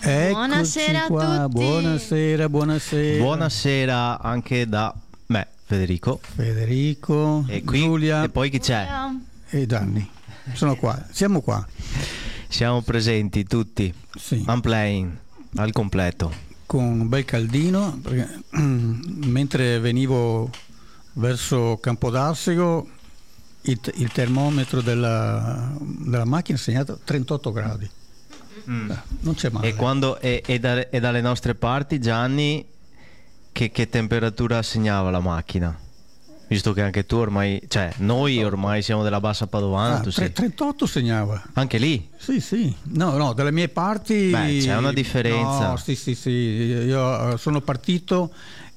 Buonasera a tutti. Buonasera. Buonasera anche da me, Federico E qui, Giulia. E poi chi c'è? E Gianni. Sono qua, siamo qua. Siamo presenti tutti. Sì. I'm playing al completo. Con un bel caldino, perché mentre venivo verso Campodarsego il termometro della macchina ha segnato 38 gradi. Non c'è male. E quando è dalle nostre parti, Gianni, che temperatura segnava la macchina? Visto che anche tu ormai, cioè noi ormai siamo della bassa padovana, tu sei. 38 segnava. Anche lì? Sì. No, dalle mie parti. Beh, c'è una differenza. No, sì. Io sono partito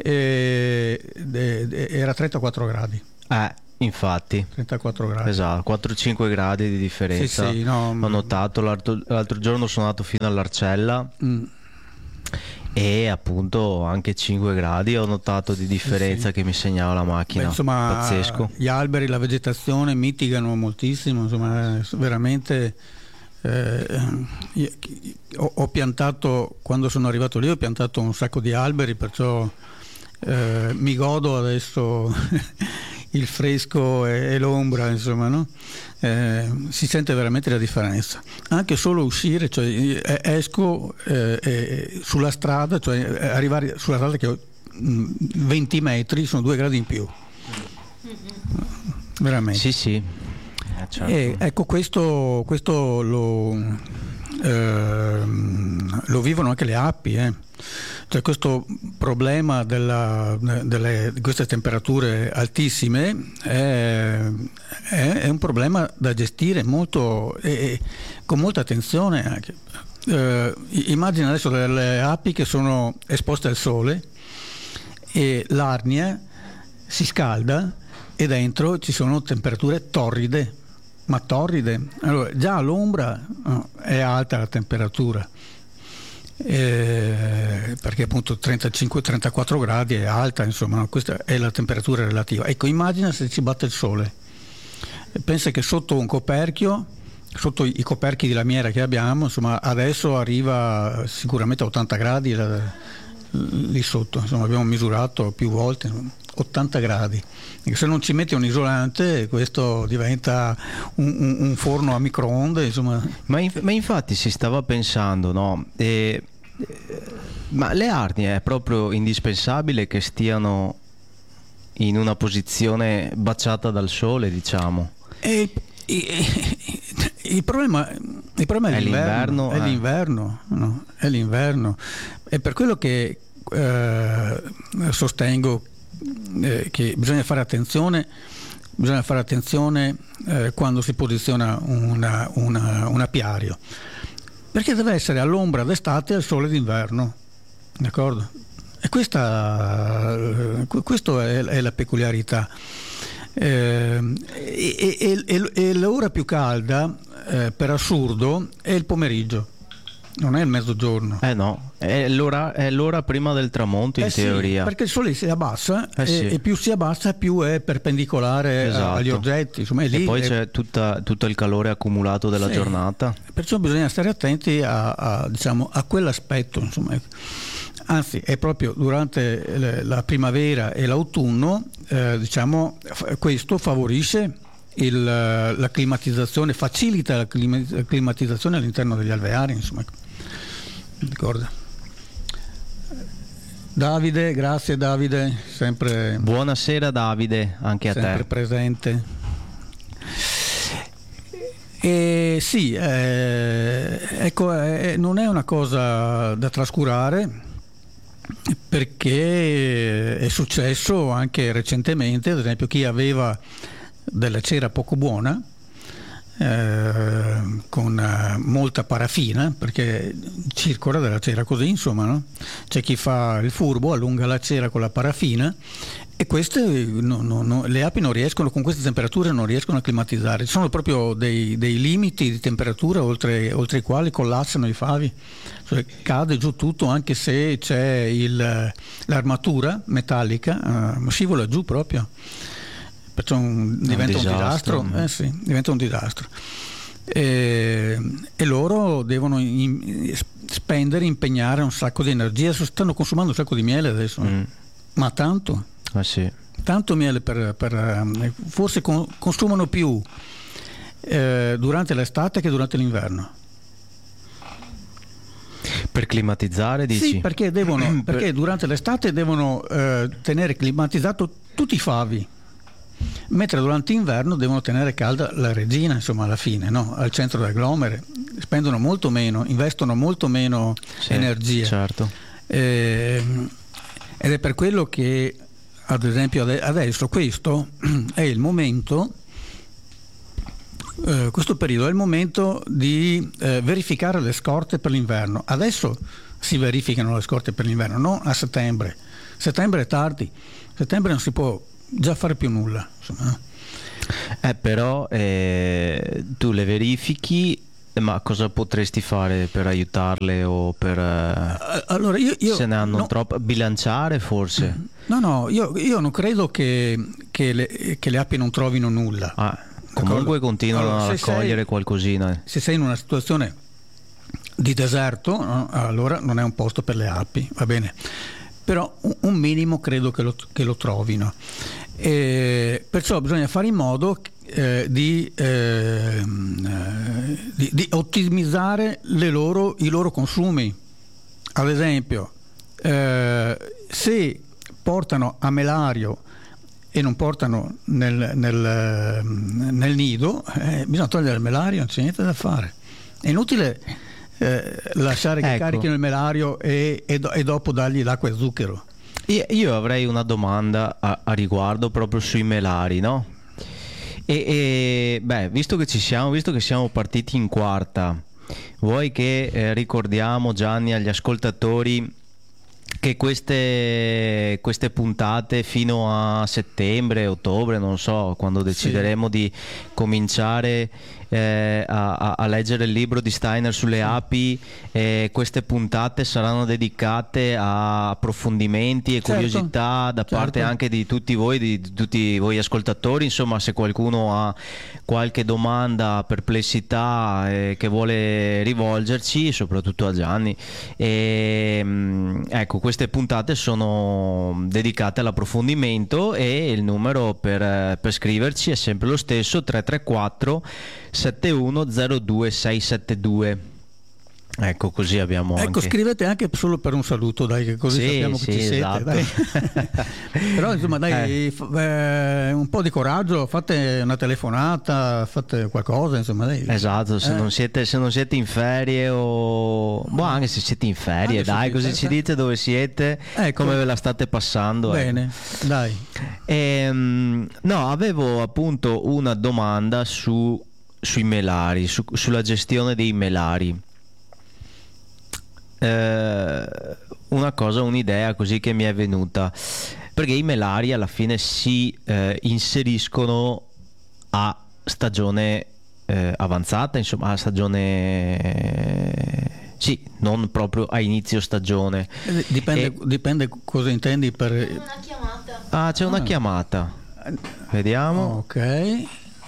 era 34 gradi. Infatti 34 gradi. Esatto, 4-5 gradi di differenza. Sì, no, ho notato l'altro giorno sono andato fino all'Arcella e appunto anche 5 gradi ho notato di differenza che mi segnava la macchina. Beh, insomma, pazzesco. Gli alberi, la vegetazione mitigano moltissimo, insomma, veramente ho piantato, quando sono arrivato lì ho piantato un sacco di alberi, perciò mi godo adesso il fresco e l'ombra, insomma, no? Si sente veramente la differenza. Anche solo uscire, cioè esco sulla strada, cioè arrivare sulla strada che ho 20 metri, sono 2 gradi in più. Veramente. Sì. Certo. E ecco, questo lo vivono anche le api, Cioè questo problema di queste temperature altissime è un problema da gestire molto e con molta attenzione anche. Immagina adesso delle api che sono esposte al sole e l'arnia si scalda e dentro ci sono temperature torride. Allora, già all'ombra è alta la temperatura, perché appunto 35-34 gradi è alta, insomma, no? Questa è la temperatura relativa. Ecco, immagina se ci batte il sole, pensa che sotto un coperchio, sotto i coperchi di lamiera che abbiamo, insomma, adesso arriva sicuramente a 80 gradi lì sotto, insomma, abbiamo misurato più volte, insomma, 80 gradi. Se non ci metti un isolante, questo diventa un forno a microonde, insomma. Ma infatti si stava pensando, no? Ma le arnie è proprio indispensabile che stiano in una posizione baciata dal sole, diciamo. Il problema è l'inverno. È l'inverno, no? È l'inverno. È per quello che sostengo che bisogna fare attenzione quando si posiziona un apiario, perché deve essere all'ombra d'estate e al sole d'inverno, d'accordo? E questa è la peculiarità. E l'ora più calda, per assurdo, è il pomeriggio, non è il mezzogiorno. No, è l'ora prima del tramonto, in teoria. Sì, perché il sole si abbassa sì. e più si abbassa più è perpendicolare, esatto, agli oggetti. Insomma, e poi c'è tutto il calore accumulato della giornata. Perciò bisogna stare attenti a quell'aspetto. Insomma. Anzi, è proprio durante la primavera e l'autunno, questo favorisce la climatizzazione, facilita la climatizzazione all'interno degli alveari, insomma. Ricorda. Davide, grazie Davide, sempre. Buonasera Davide, anche a te. Sempre presente. Sì, ecco, non è una cosa da trascurare, perché è successo anche recentemente, ad esempio chi aveva della cera poco buona, con molta paraffina, perché circola della cera così, insomma, no? C'è chi fa il furbo, allunga la cera con la paraffina, e queste le api non riescono, con queste temperature non riescono a climatizzare. Ci sono proprio dei limiti di temperatura oltre i quali collassano i favi, cioè cade giù tutto, anche se c'è l'armatura metallica, scivola giù proprio. Perciò diventa un disastro. Diventa un disastro. E loro devono spendere, impegnare un sacco di energia. Stanno consumando un sacco di miele adesso, ma tanto. Ah sì. Tanto miele forse consumano più durante l'estate che durante l'inverno. Per climatizzare, dici? Sì, perché durante l'estate devono tenere climatizzato tutti i favi, mentre durante l'inverno devono tenere calda la regina, insomma, alla fine, no? Al centro del glomere. Spendono molto meno, investono molto meno energie. Certo. Ed è per quello che, ad esempio, adesso questo è il momento, questo periodo è il momento di verificare le scorte per l'inverno. Adesso si verificano le scorte per l'inverno, non a settembre. Settembre è tardi, settembre non si può già fare più nulla. Insomma. Però tu le verifichi, ma cosa potresti fare per aiutarle o per allora io se ne hanno troppo, bilanciare forse? No, io non credo che le api non trovino nulla. Comunque continuano a raccogliere qualcosina. Se sei in una situazione di deserto, no? Allora non è un posto per le api, va bene, però un minimo credo che lo trovino, perciò bisogna fare in modo di ottimizzare i loro consumi. Ad esempio, se portano a melario e non portano nel nido, bisogna togliere il melario, non c'è niente da fare. È inutile lasciare che carichino il melario e dopo dargli l'acqua e zucchero. Io avrei una domanda a riguardo proprio sui melari, no? Visto che siamo partiti in quarta, vuoi che ricordiamo, Gianni, agli ascoltatori che queste puntate fino a settembre, ottobre, non so, quando decideremo di cominciare a leggere il libro di Steiner sulle api, queste puntate saranno dedicate a approfondimenti e curiosità da parte anche di tutti voi ascoltatori. Insomma, se qualcuno ha qualche domanda, perplessità che vuole rivolgerci, soprattutto a Gianni, ecco, queste puntate sono dedicate all'approfondimento e il numero per scriverci è sempre lo stesso: 334 7102 672. Ecco, così abbiamo anche... scrivete anche solo per un saluto, dai, che così sappiamo che ci siete, esatto. dai. Però insomma, dai, un po' di coraggio, fate una telefonata, fate qualcosa, insomma, dai. Esatto, se non siete in ferie o anche se siete in ferie, dai, così ci dite dove siete, come ve la state passando. Bene, dai. No, avevo appunto una domanda sui melari, sulla gestione dei melari. Un'idea così che mi è venuta, perché i melari alla fine si inseriscono a stagione avanzata, insomma a stagione non proprio a inizio stagione. Dipende cosa intendi per... C'è una chiamata. C'è una chiamata, vediamo. Ok,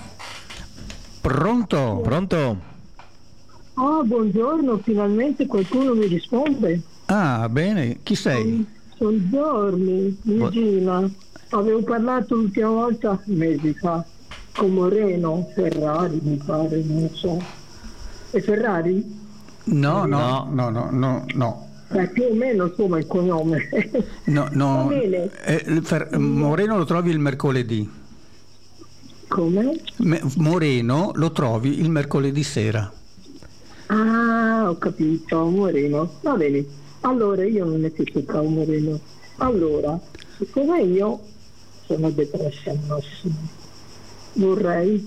pronto? Buongiorno, finalmente qualcuno mi risponde. Bene, chi sei? Sono giorni, Luigina. Avevo parlato l'ultima volta mesi fa con Moreno, Ferrari mi pare, non so. È Ferrari? No. Più o meno insomma il cognome. No. Va bene. Moreno lo trovi il mercoledì. Come? Moreno lo trovi il mercoledì sera. Ho capito, Moreno. Va bene. Allora io non è che cercavo Moreno. Allora, siccome io sono depressa al massimo, vorrei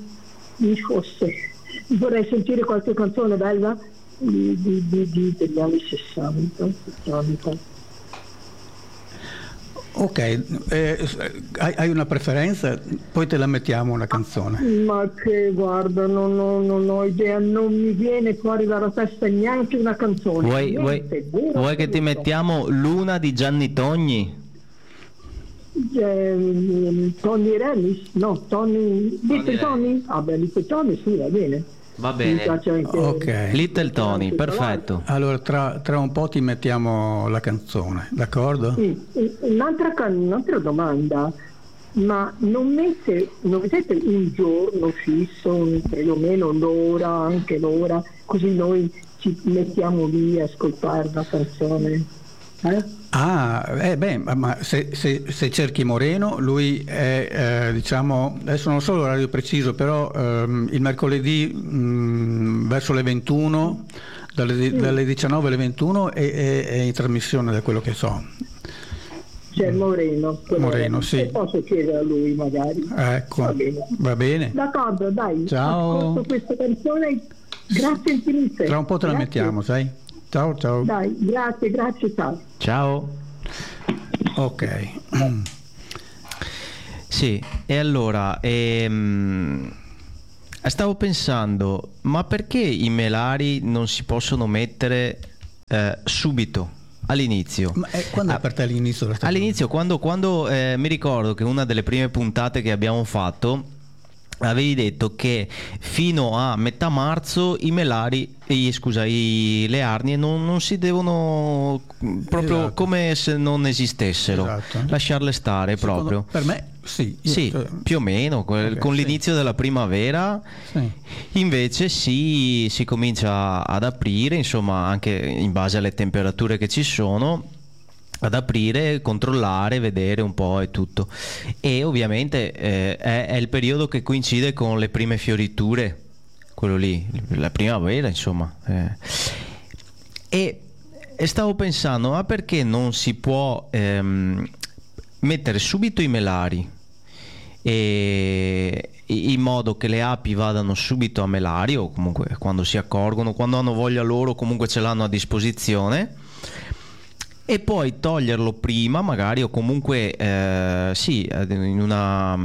sentire qualche canzone bella degli anni 60, 70. Ok, hai una preferenza? Poi te la mettiamo una canzone. Ma che guarda, non ho idea, non mi viene fuori dalla testa neanche una canzone. Vuoi che ti mettiamo Luna di Gianni Togni? Tony Remis? No, Tony. Dite Tony? Dite Tony, sì, va bene. Va bene. Mi piace anche Ok. Little Tony, anche perfetto. Allora tra un po' ti mettiamo la canzone, d'accordo? Un'altra domanda, ma non mettete un giorno fisso, più o meno l'ora, anche l'ora, così noi ci mettiamo lì a ascoltare la canzone? Ma se cerchi Moreno, lui è, diciamo, adesso non so l'orario preciso, però il mercoledì verso le 21, dalle 19 alle 21 è in trasmissione, da quello che so. C'è Moreno. Moreno, sì. E posso chiedere a lui magari. Ecco, va bene. D'accordo, dai. Ciao. Ascolto questa canzone. Grazie infinite. Tra un po' te la Grazie. mettiamo, sai? Ciao, ciao. Dai, grazie, ciao. Ciao. Ok. Sì, e allora stavo pensando, ma perché i melari non si possono mettere subito, all'inizio? Ma quando è per te l'inizio della stagione? All'inizio, quando mi ricordo che una delle prime puntate che abbiamo fatto avevi detto che fino a metà marzo le arnie non si devono proprio, esatto, come se non esistessero, esatto, lasciarle stare proprio. Per me sì. Sì, più o meno, Okay, con sì. l'inizio della primavera Sì. invece si comincia ad aprire, insomma, anche in base alle temperature che ci sono, ad aprire, controllare, vedere un po' e tutto. E ovviamente è il periodo che coincide con le prime fioriture, quello lì, la primavera, insomma. E stavo pensando, ma perché non si può mettere subito i melari, in modo che le api vadano subito a melari, o comunque quando si accorgono, quando hanno voglia loro, comunque ce l'hanno a disposizione, e poi toglierlo prima magari, o comunque in una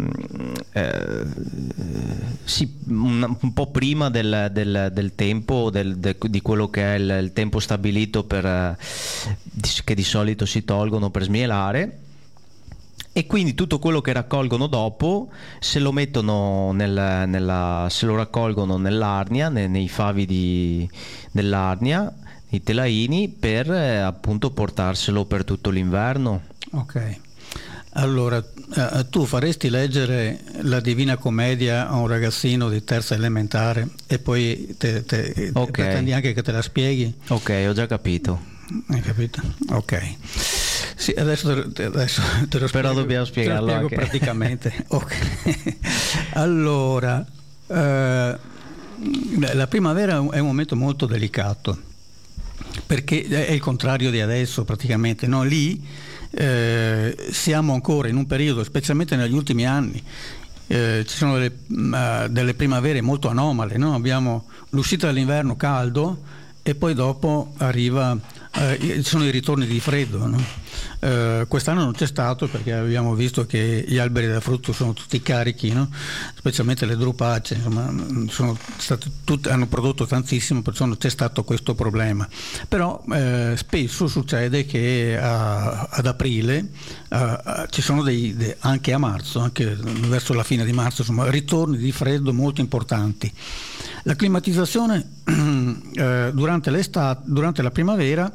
un po' prima del tempo di quello che è il tempo stabilito che di solito si tolgono per smielare. E quindi tutto quello che raccolgono dopo se lo mettono se lo raccolgono nell'arnia, nei favi dell'arnia, i telaini, per appunto portarselo per tutto l'inverno. Ok. Allora, tu faresti leggere la Divina Commedia a un ragazzino di terza elementare e poi pretendi anche che te la spieghi? Ok, ho già capito. Hai capito? Ok. Sì, adesso te lo spiego. Però dobbiamo spiegarlo te lo spiego anche. praticamente. Ok. Allora, la primavera è un momento molto delicato, perché è il contrario di adesso praticamente, no? Lì siamo ancora in un periodo, specialmente negli ultimi anni, ci sono delle primavere molto anomale, no? Abbiamo l'uscita dell'inverno caldo e poi dopo ci sono i ritorni di freddo, no? Quest'anno non c'è stato perché abbiamo visto che gli alberi da frutto sono tutti carichi, no? Specialmente le drupacee, insomma, hanno prodotto tantissimo, perciò non c'è stato questo problema. Però spesso succede che ad aprile ci sono anche a marzo, anche verso la fine di marzo, insomma, ritorni di freddo molto importanti. La climatizzazione durante la primavera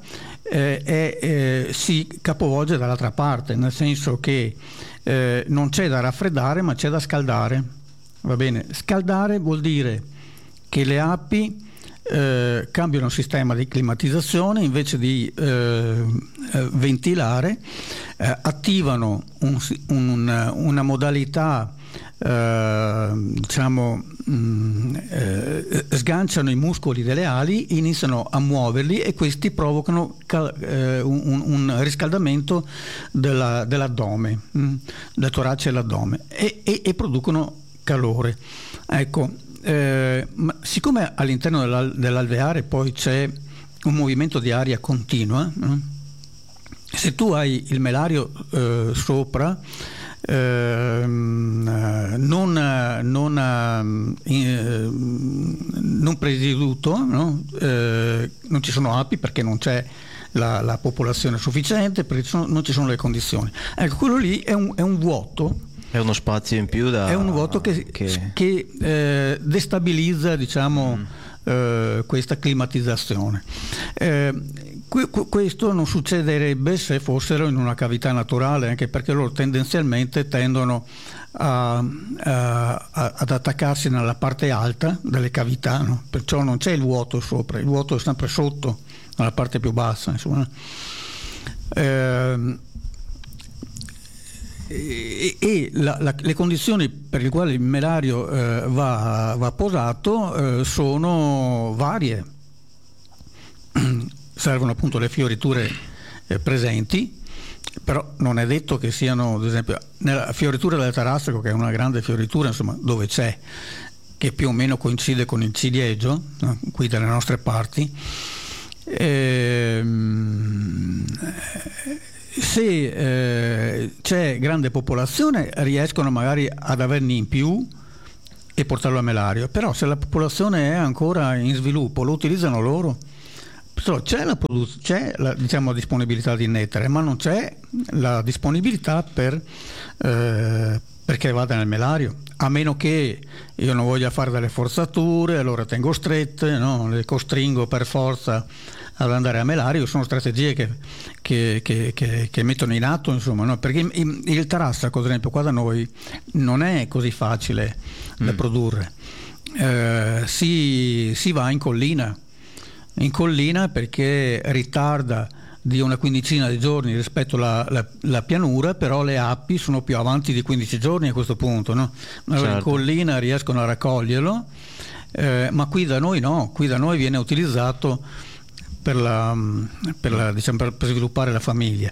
si capovolge dall'altra parte, nel senso che non c'è da raffreddare ma c'è da scaldare. Va bene? Scaldare vuol dire che le api cambiano sistema di climatizzazione, invece di ventilare attivano una modalità, sganciano i muscoli delle ali, iniziano a muoverli e questi provocano un riscaldamento dell'addome, del torace e dell'addome, e producono calore. Ecco, ma siccome all'interno dell'alveare poi c'è un movimento di aria continua, se tu hai il melario sopra, non presieduto, no? Non ci sono api perché non c'è la popolazione sufficiente, perché non ci sono le condizioni. Ecco, quello lì è un vuoto È uno spazio in più è un vuoto che destabilizza, diciamo, questa climatizzazione. Questo non succederebbe se fossero in una cavità naturale, anche perché loro tendenzialmente tendono ad attaccarsi nella parte alta delle cavità, no? Perciò non c'è il vuoto sopra, il vuoto è sempre sotto, nella parte più bassa, insomma. Le condizioni per le quali il melario va posato sono varie. Servono appunto le fioriture presenti, però non è detto che siano, ad esempio, nella fioritura del Tarassico, che è una grande fioritura, insomma, dove c'è, che più o meno coincide con il ciliegio, no? Qui dalle nostre parti, se c'è grande popolazione riescono magari ad averne in più e portarlo a melario, però se la popolazione è ancora in sviluppo lo utilizzano loro. C'è la diciamo, disponibilità di nettare, ma non c'è la disponibilità perché vada nel melario, a meno che io non voglia fare delle forzature, allora tengo strette, no? Le costringo per forza ad andare a melario. Sono strategie che mettono in atto, insomma, no? Perché il Tarassaco, ad esempio, qua da noi non è così facile da produrre. Si va in collina perché ritarda di una quindicina di giorni rispetto alla pianura, però le api sono più avanti di 15 giorni a questo punto, no? Allora in collina riescono a raccoglierlo, ma qui da noi no, qui da noi viene utilizzato diciamo, per sviluppare la famiglia.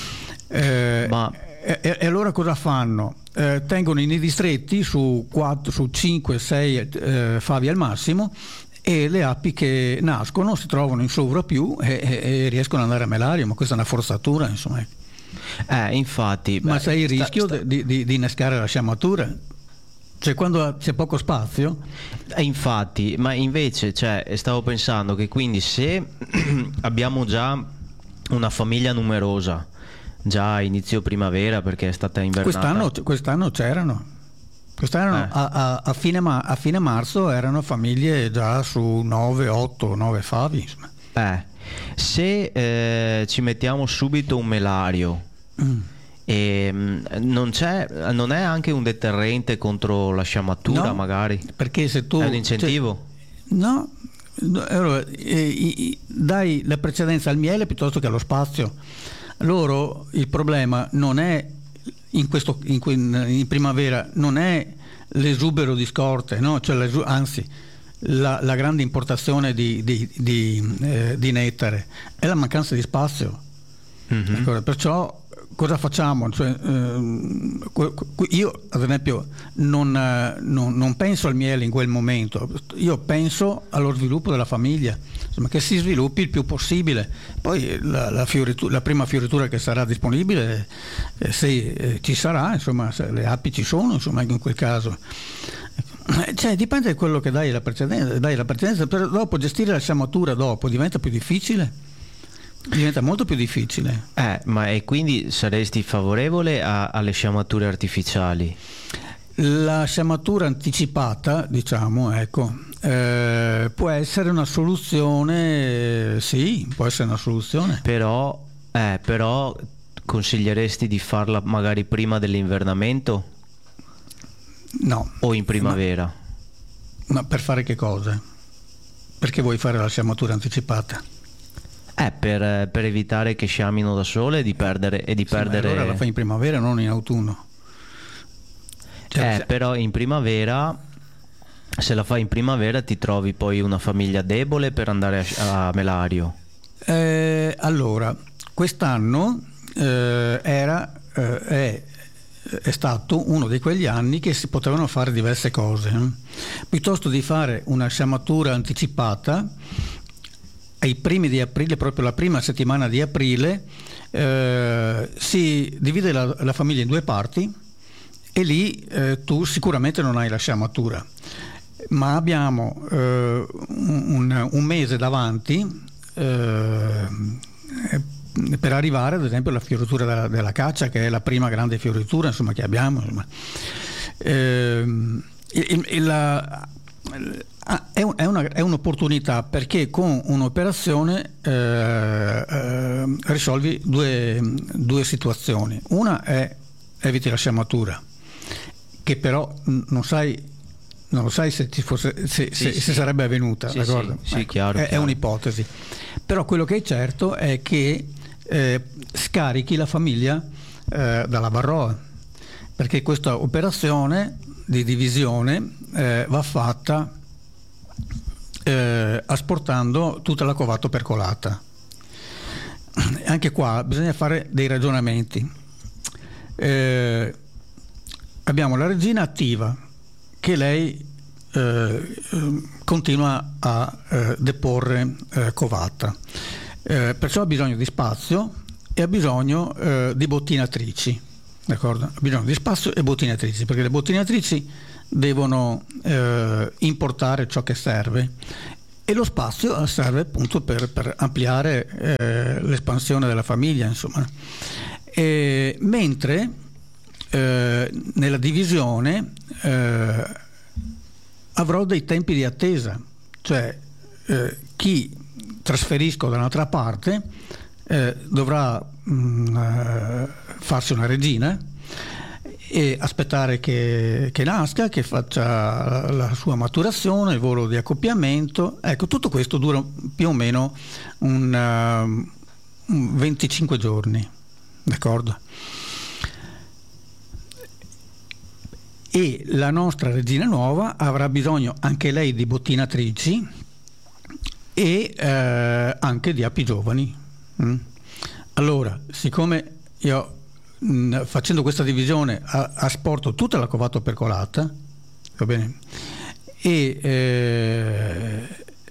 E allora cosa fanno? Tengono i nidi stretti su 5, 6 favi al massimo, e le api che nascono si trovano in sovrappiù e riescono ad andare a melario, ma questa è una forzatura, insomma. Infatti. Ma c'è il rischio di innescare la sciamatura, cioè quando c'è poco spazio. Infatti, ma invece stavo pensando che quindi se abbiamo già una famiglia numerosa, già a inizio primavera, perché è stata invernata. Quest'anno c'erano. Quest'anno a fine marzo erano famiglie già su 9 favi, insomma. Se ci mettiamo subito un melario, non è anche un deterrente contro la sciamatura, no, magari? Perché se tu... È un incentivo? No, allora, dai la precedenza al miele piuttosto che allo spazio. Loro il problema non è in primavera, non è l'esubero di scorte, no? Cioè anzi la grande importazione di nettare è la mancanza di spazio. Mm-hmm. Perciò cosa facciamo? Cioè, io ad esempio non penso al miele in quel momento, io penso allo sviluppo della famiglia, insomma, che si sviluppi il più possibile. Poi la prima fioritura che sarà disponibile, se ci sarà, insomma, se le api ci sono, insomma, anche in quel caso. Cioè, dipende da quello che dai la precedenza, però dopo gestire la sciamatura dopo diventa più difficile. Diventa molto più difficile. Ma e quindi saresti favorevole alle sciamature artificiali? La sciamatura anticipata, diciamo, ecco, può essere una soluzione, sì, può essere una soluzione. Però consiglieresti di farla magari prima dell'invernamento? No. O in primavera? Ma per fare che cosa? Perché vuoi fare la sciamatura anticipata? Per evitare che sciamino da sole e di perdere. Allora la fai in primavera, non in autunno. Però in primavera, se la fai in primavera, ti trovi poi una famiglia debole per andare a melario. Allora, quest'anno è stato uno di quegli anni che si potevano fare diverse cose. Piuttosto di fare una sciamatura anticipata, ai primi di aprile, proprio la prima settimana di aprile, si divide la famiglia in 2 parti e lì tu sicuramente non hai la sciamatura, ma abbiamo un mese davanti per arrivare ad esempio alla fioritura della caccia, che è la prima grande fioritura, insomma, che abbiamo, insomma. È un'opportunità, perché con un'operazione risolvi due situazioni. Una è eviti la sciamatura, che però non lo sai se sarebbe avvenuta, d'accordo? Sì, chiaro, è un'ipotesi. Però quello che è certo è che scarichi la famiglia dalla Varroa, perché questa operazione di divisione va fatta asportando tutta la covato percolata. Anche qua bisogna fare dei ragionamenti. Abbiamo la regina attiva, che lei continua a deporre covata, perciò ha bisogno di spazio e ha bisogno di bottinatrici, d'accordo? Ha bisogno di spazio e bottinatrici, perché le bottinatrici devono importare ciò che serve, e lo spazio serve appunto per ampliare l'espansione della famiglia, insomma. Mentre nella divisione avrò dei tempi di attesa, cioè chi trasferisco da un'altra parte dovrà farsi una regina e aspettare che nasca, che faccia la sua maturazione, il volo di accoppiamento. Ecco, tutto questo dura più o meno un 25 giorni, d'accordo? E la nostra regina nuova avrà bisogno anche lei di bottinatrici e anche di api giovani. Allora, siccome io facendo questa divisione asporto tutta la covato percolata, va bene, e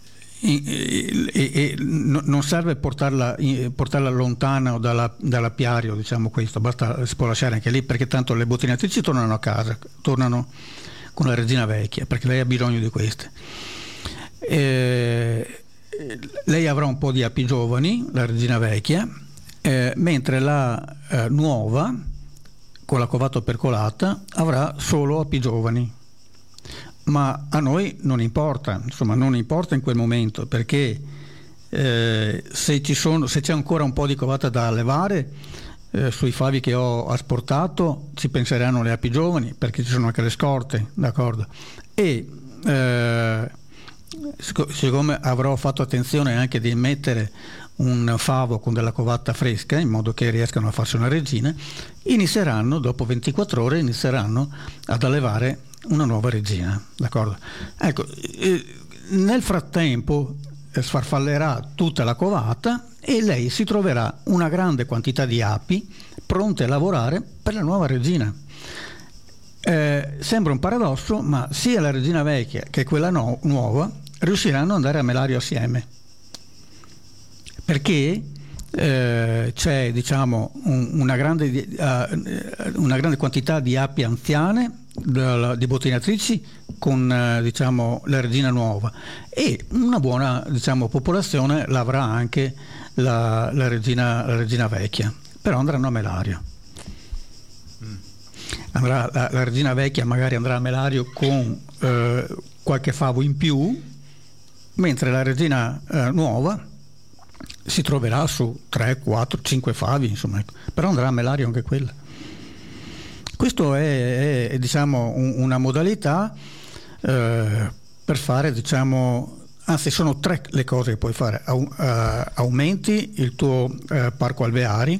non serve portarla lontana o dall'apiario, diciamo, questo si può lasciare anche lì, perché tanto le bottinatrici tornano a casa, tornano con la regina vecchia, perché lei ha bisogno di queste. Lei avrà un po' di api giovani, la regina vecchia, mentre la nuova, con la covato percolata, avrà solo api giovani. Ma a noi non importa, insomma, non importa in quel momento, perché se c'è ancora un po' di covata da allevare, sui favi che ho asportato ci penseranno le api giovani, perché ci sono anche le scorte, d'accordo? E siccome avrò fatto attenzione anche di mettere un favo con della covata fresca, in modo che riescano a farsi una regina, inizieranno, dopo 24 ore, ad allevare una nuova regina, d'accordo? Ecco, nel frattempo sfarfallerà tutta la covata e lei si troverà una grande quantità di api pronte a lavorare per la nuova regina. Sembra un paradosso, ma sia la regina vecchia che quella nuova riusciranno ad andare a melario assieme, perché c'è, diciamo, una grande quantità di api anziane, di bottinatrici, con diciamo la regina nuova, e una buona, diciamo, popolazione l'avrà anche la regina vecchia, però andranno a melario. La regina vecchia magari andrà a melario con qualche favo in più, mentre la regina nuova si troverà su 3, 4, 5 favi, insomma, però andrà a melario anche quella. Questo è diciamo una modalità per fare, diciamo, anzi sono 3 le cose che puoi fare: aumenti il tuo parco alveari,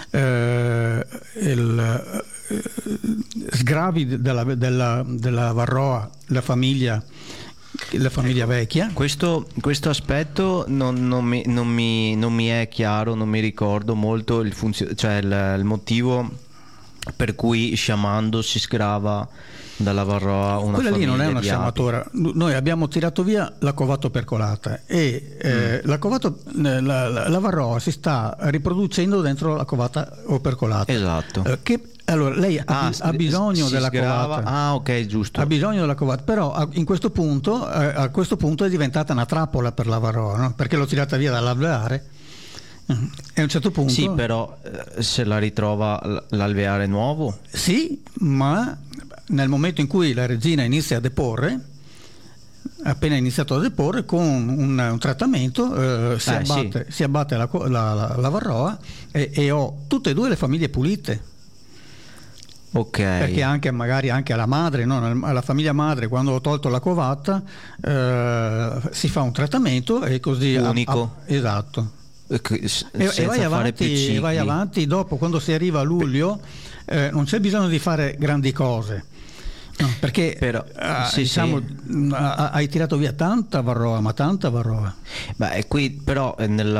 sgravi della varroa la famiglia vecchia. Questo aspetto non mi è chiaro, non mi ricordo molto il motivo per cui sciamando si sgrava dalla varroa una quella famiglia. Lì non è una di sciamatura. Noi abbiamo tirato via la covato percolata e la varroa si sta riproducendo dentro la covata percolata. Esatto. Allora lei ha bisogno della covata. Ah, ok, giusto. Ha bisogno della covata, però a questo punto è diventata una trappola per la varroa, no? Perché l'ho tirata via dall'alveare E a un certo punto... Sì, però se la ritrova l'alveare nuovo? Sì, ma nel momento in cui la regina inizia a deporre, appena iniziato a deporre, con un trattamento si abbatte la varroa e ho tutte e due le famiglie pulite. Ok. Perché magari anche alla madre, no? Alla famiglia madre, quando ho tolto la covata, si fa un trattamento e così... Unico. Esatto. E vai avanti, dopo quando si arriva a luglio non c'è bisogno di fare grandi cose. No, perché però, hai tirato via tanta varroa, ma tanta varroa. Beh, qui però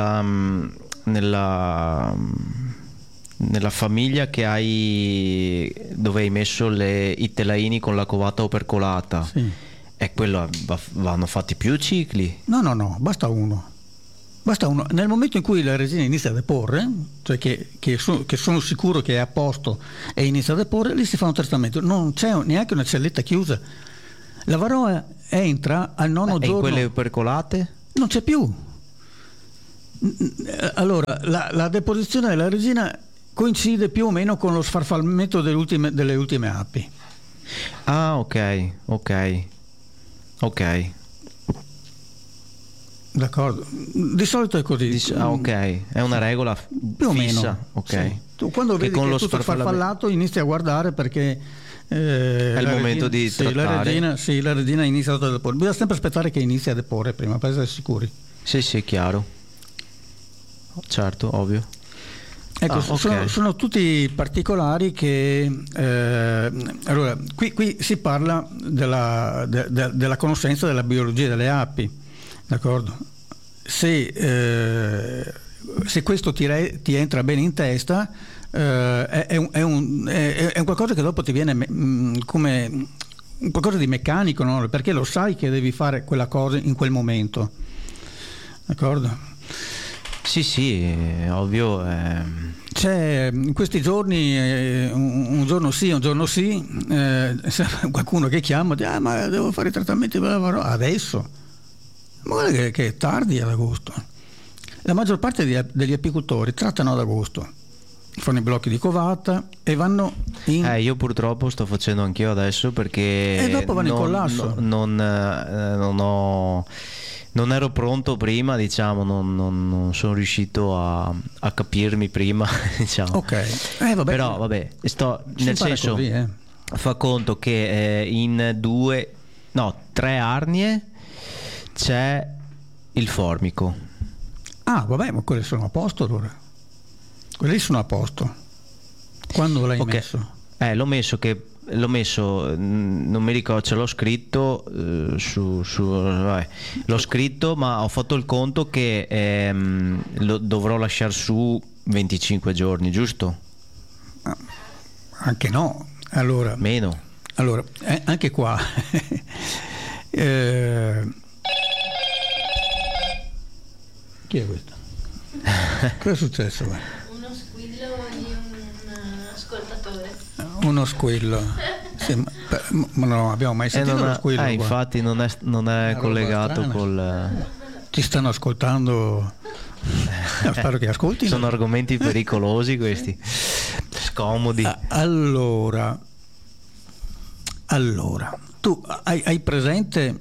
nella famiglia che hai, dove hai messo i telaini con la covata opercolata, sì. E quello vanno fatti più cicli? No, basta uno. Nel momento in cui la resina inizia a deporre, cioè che sono sicuro che è a posto e inizia a deporre, lì si fa un trattamento. Non c'è neanche una celletta chiusa. La varroa entra al nono giorno. E in quelle opercolate? Non c'è più. Allora, la deposizione della resina coincide più o meno con lo sfarfallamento delle ultime api. Ah, ok. D'accordo, di solito è così. Ok, è una regola più o fissa. meno. Ok. Sì. Tu quando vedi che è tutto sfarfallato inizi a guardare perché è il momento di trattare. La regina ha iniziato a deporre. Bisogna sempre aspettare che inizi a deporre prima per essere sicuri. Sì, chiaro. Certo, ovvio. Ecco, sono tutti particolari che allora qui si parla della conoscenza della biologia delle api, d'accordo? Se questo ti entra bene in testa, è un qualcosa che dopo ti viene come qualcosa di meccanico, no? Perché lo sai che devi fare quella cosa in quel momento, d'accordo? Sì, ovvio. C'è in questi giorni un giorno sì, qualcuno che chiama, ma devo fare i trattamenti per la varroa adesso. Ma guarda che è tardi ad agosto. La maggior parte degli apicoltori trattano ad agosto, fanno i blocchi di covata e vanno in... Io purtroppo sto facendo anch'io adesso perché... E dopo vanno in collasso. Non ero pronto prima, diciamo, non sono riuscito a capirmi prima, diciamo. Ok. Però vabbè, nel senso, così, fa conto che in 3 arnie c'è il formico. Ah, vabbè, ma quelli sono a posto allora. Quelli sono a posto. Quando l'hai messo? L'ho messo, non mi ricordo, ce l'ho scritto l'ho scritto, ma ho fatto il conto che lo dovrò lasciare su 25 giorni, giusto? Anche no, allora meno. Allora, anche qua chi è questo? Cosa è successo? Uno squillo di un ascoltatore. Uno squillo. Sì, ma non abbiamo mai sentito lo squillo qua. Infatti non è collegato col... Ti stanno ascoltando? No, spero che ascoltino. Sono argomenti pericolosi questi, scomodi. Allora tu hai presente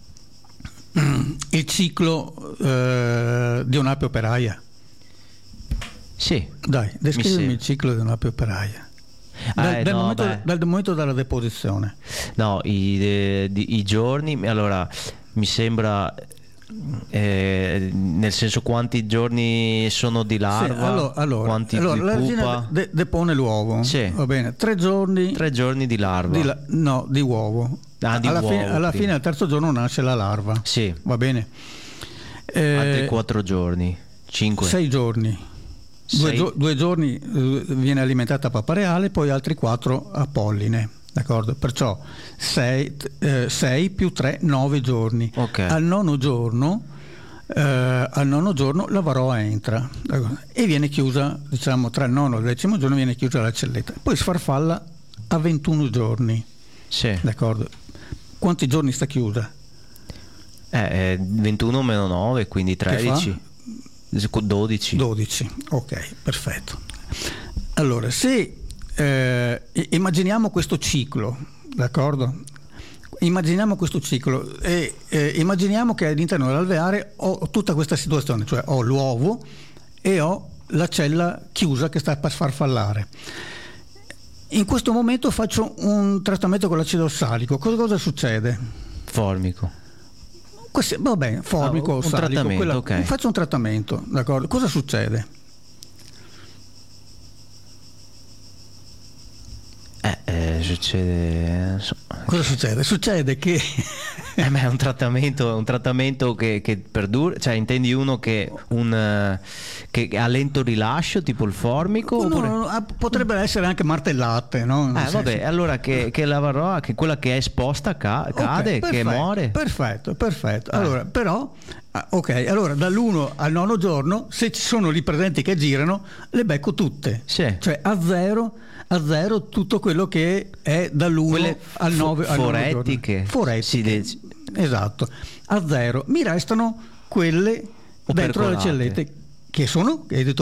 il ciclo di un'ape operaia? Sì. Dai, descrivimi il ciclo di un'ape operaia. Dal momento della deposizione. No, i giorni, allora mi sembra nel senso quanti giorni sono di larva, quanti di pupa. La regina depone l'uovo, sì. Va bene, 3 giorni di larva, di uovo. Alla fine al terzo giorno nasce la larva, sì. Va bene. Altri 4 giorni, 5, 6 giorni. 2 giorni viene alimentata a papareale, poi altri 4 a polline, d'accordo? Perciò 6 più 3, 9 giorni. Okay. Al nono giorno la varroa entra, d'accordo? E viene chiusa, diciamo, tra il nono e il 10° giorno viene chiusa la celletta, poi sfarfalla a 21 giorni, sì. D'accordo? Quanti giorni sta chiusa? 21 meno 9, quindi 13. 12. 12, ok, perfetto. Allora, se immaginiamo questo ciclo, d'accordo? Immaginiamo questo ciclo e immaginiamo che all'interno dell'alveare ho tutta questa situazione, cioè ho l'uovo e ho la cella chiusa che sta per farfallare. In questo momento faccio un trattamento con l'acido ossalico. Cosa succede? Formico. Va bene, formico, un ossalico, trattamento, ok. Faccio un trattamento, d'accordo? Cosa succede? Succede. Cosa succede? Succede che È un trattamento che perdura, cioè intendi uno che ha lento rilascio, tipo il formico? Oppure... no, potrebbe essere anche martellate, no? Vabbè, allora che la varroa, che quella che è esposta cade, Okay, che muore. Perfetto. Allora, però, ok, allora dall'1 al 9 giorno, se ci sono lì presenti che girano, le becco tutte. Sì. Cioè a zero tutto quello che è dall'1 Quelle al 9 forettiche. Forettiche. Esatto. A zero. Mi restano quelle dentro le Opercolate. cellette che sono, hai detto